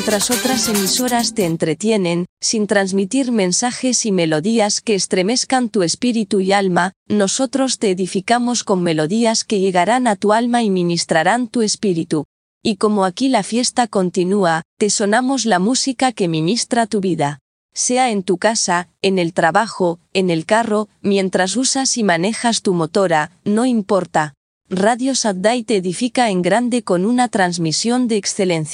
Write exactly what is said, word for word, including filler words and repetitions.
Mientras otras emisoras te entretienen, sin transmitir mensajes y melodías que estremezcan tu espíritu y alma, nosotros te edificamos con melodías que llegarán a tu alma y ministrarán tu espíritu. Y como aquí la fiesta continúa, te sonamos la música que ministra tu vida. Sea en tu casa, en el trabajo, en el carro, mientras usas y manejas tu motora, no importa. Radio Sadday te edifica en grande con una transmisión de excelencia.